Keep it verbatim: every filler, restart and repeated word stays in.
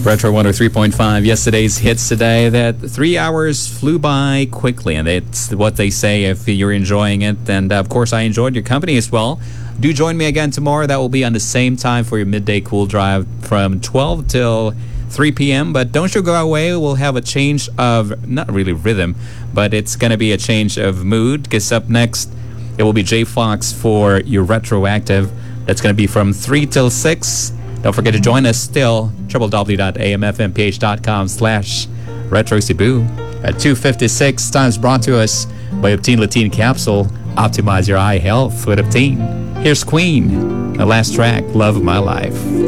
Retro one oh three point five, yesterday's hits today. That three hours flew by quickly, and it's what they say if you're enjoying it. And, of course, I enjoyed your company as well. Do join me again tomorrow. That will be on the same time for your midday cool drive from twelve till three p.m. But don't you go away. We'll have a change of, not really rhythm, but it's going to be a change of mood. Because up next, it will be Jay Fox for your Retroactive. That's going to be from three till six. Don't forget to join us still, w w w dot a m f m p h dot com slash Retro Cebu. At two fifty-six, time's brought to us by Optine Latine Capsule. Optimize your eye health with Optine. Here's Queen, the last track, Love of My Life.